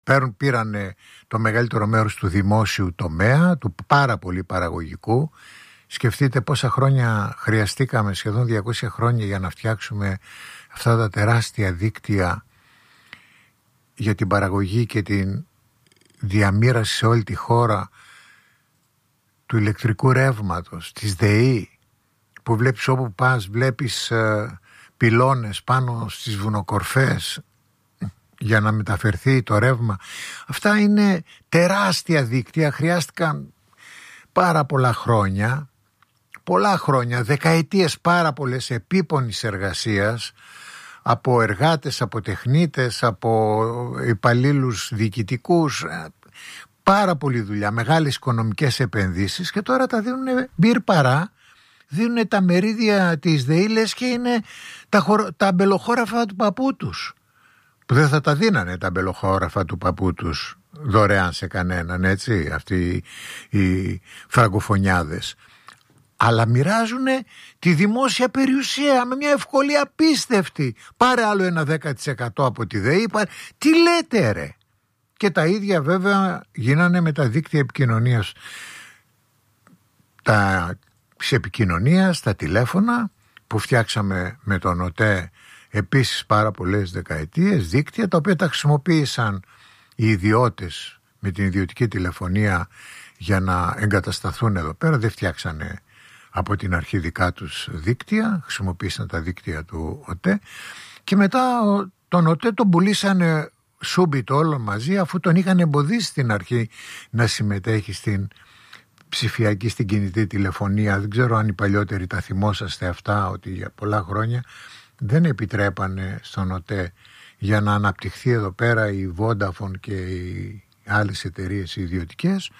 πήραν το μεγαλύτερο μέρος του δημόσιου τομέα, του πάρα πολύ παραγωγικού. Σκεφτείτε πόσα χρόνια χρειαστήκαμε, σχεδόν 200 χρόνια, για να φτιάξουμε αυτά τα τεράστια δίκτυα για την παραγωγή και την διαμοίραση σε όλη τη χώρα του ηλεκτρικού ρεύματος, της ΔΕΗ, που βλέπεις όπου πας, βλέπεις πυλώνες πάνω στις βουνοκορφές για να μεταφερθεί το ρεύμα. Αυτά είναι τεράστια δίκτυα, χρειάστηκαν πάρα πολλά χρόνια, δεκαετίες πάρα πολλές επίπονης εργασίας, από εργάτες, από τεχνίτες, από υπαλλήλους διοικητικούς, πάρα πολλή δουλειά, μεγάλες οικονομικές επενδύσεις, και τώρα τα δίνουν μπυρ παρά, δίνουν τα μερίδια της ΔΕΗ, λες και είναι τα αμπελοχώραφα του παππού τους, που δεν θα τα δίνανε τα αμπελοχώραφα του παππού τους δωρεάν σε κανέναν, έτσι, αυτοί οι φραγκοφωνιάδες. Αλλά μοιράζουν τη δημόσια περιουσία με μια ευκολία απίστευτη. Πάρε άλλο ένα 10% από τη ΔΕΗ. Τι λέτε ρε? Και τα ίδια βέβαια γίνανε με τα δίκτυα επικοινωνίας. Της επικοινωνίας, τα τηλέφωνα που φτιάξαμε με τον ΟΤΕ επίσης πάρα πολλές δεκαετίες, δίκτυα τα οποία τα χρησιμοποίησαν οι ιδιώτες με την ιδιωτική τηλεφωνία για να εγκατασταθούν εδώ πέρα. Δεν φτιάξανε από την αρχή δικά τους δίκτυα, χρησιμοποίησαν τα δίκτυα του ΟΤΕ, και μετά τον ΟΤΕ τον πουλήσανε σούμπιτο όλο μαζί, αφού τον είχαν εμποδίσει στην αρχή να συμμετέχει στην ψηφιακή, στην κινητή τηλεφωνία. Δεν ξέρω αν οι παλιότεροι τα θυμόσαστε αυτά, ότι για πολλά χρόνια δεν επιτρέπανε στον ΟΤΕ για να αναπτυχθεί εδώ πέρα η Vodafone και οι άλλες εταιρείες ιδιωτικές.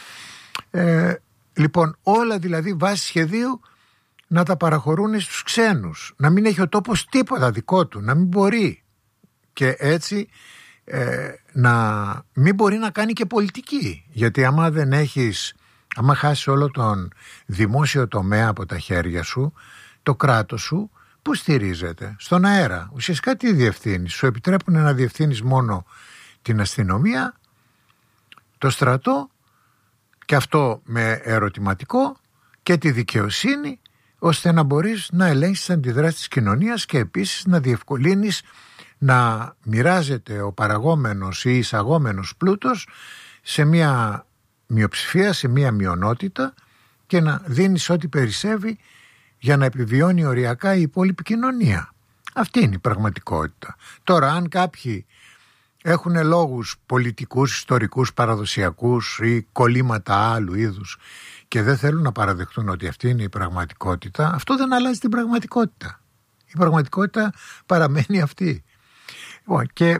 Λοιπόν, όλα δηλαδή βάσει σχεδίου να τα παραχωρούν στους ξένους, να μην έχει ο τόπος τίποτα δικό του, να μην μπορεί, και έτσι να μην μπορεί να κάνει και πολιτική, γιατί άμα χάσεις όλο τον δημόσιο τομέα από τα χέρια σου, το κράτος σου πού στηρίζεται? Στον αέρα. Ουσιαστικά τι διευθύνεις? Σου επιτρέπουν να διευθύνεις μόνο την αστυνομία, το στρατό, και αυτό με ερωτηματικό, και τη δικαιοσύνη, ώστε να μπορείς να ελέγξεις τις αντιδράσεις της κοινωνίας και επίσης να διευκολύνεις να μοιράζεται ο παραγόμενος ή εισαγόμενος πλούτος σε μια μειοψηφία, σε μια μειονότητα, και να δίνεις ό,τι περισσεύει για να επιβιώνει οριακά η υπόλοιπη κοινωνία. Αυτή είναι η πραγματικότητα. Τώρα, αν κάποιοι έχουν λόγους πολιτικούς, ιστορικούς, παραδοσιακούς ή κολλήματα άλλου είδους και δεν θέλουν να παραδεχτούν ότι αυτή είναι η πραγματικότητα, αυτό δεν αλλάζει την πραγματικότητα. Η πραγματικότητα παραμένει αυτή. Και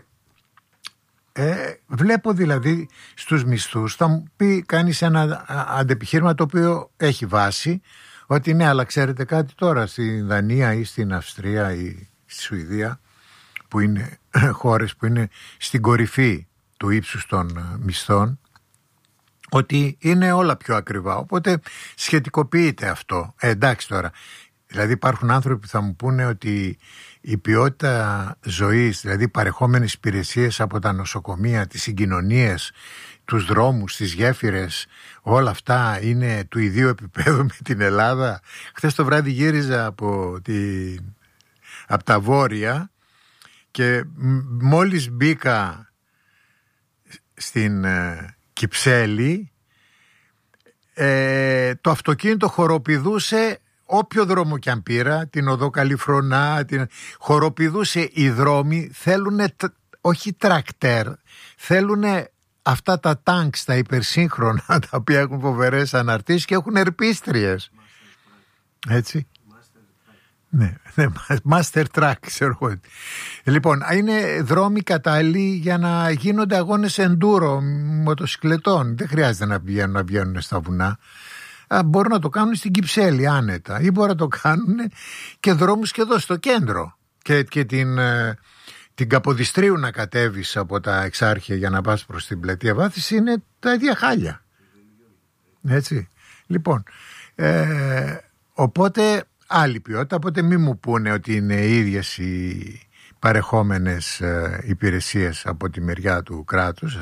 βλέπω δηλαδή στους μισθούς, θα μου πει κανείς ένα αντεπιχείρημα το οποίο έχει βάση, ότι ναι, αλλά ξέρετε κάτι, τώρα στην Δανία ή στην Αυστρία ή στη Σουηδία, που είναι χώρες που είναι στην κορυφή του ύψους των μισθών, ότι είναι όλα πιο ακριβά, οπότε σχετικοποιείται αυτό. Εντάξει τώρα, δηλαδή υπάρχουν άνθρωποι που θα μου πούνε ότι η ποιότητα ζωής, δηλαδή παρεχόμενες υπηρεσίες από τα νοσοκομεία, τις συγκοινωνίες, τους δρόμους, τις γέφυρες, όλα αυτά είναι του ιδίου επίπεδου με την Ελλάδα. Χθες το βράδυ γύριζα από τα βόρεια και μόλις μπήκα στην Κυψέλη, το αυτοκίνητο χοροπηδούσε όποιο δρόμο κι αν πήρα, την οδό Καλιφρονά, χοροπηδούσε. Οι δρόμοι θέλουν όχι τρακτέρ, θέλουν αυτά τα τάγκς, τα υπερσύγχρονα, τα οποία έχουν φοβερές αναρτήσεις και έχουν ερπίστριες. Έτσι. Ναι, master track, ξέρω εγώ. Λοιπόν, είναι δρόμοι κατάλληλοι για να γίνονται αγώνες enduro μοτοσυκλετών. Δεν χρειάζεται να βγαίνουν στα βουνά. Μπορούν να το κάνουν στην Κυψέλη άνετα, ή μπορούν να το κάνουν και δρόμους και εδώ στο κέντρο, και την Καποδιστρίου να κατέβεις από τα Εξάρχεια για να πας προς την Πλατεία Βάθηση, είναι τα ίδια χάλια. Έτσι. Λοιπόν, οπότε άλλη ποιότητα, οπότε μη μου πούνε ότι είναι οι ίδιες οι παρεχόμενες υπηρεσίες από τη μεριά του κράτους,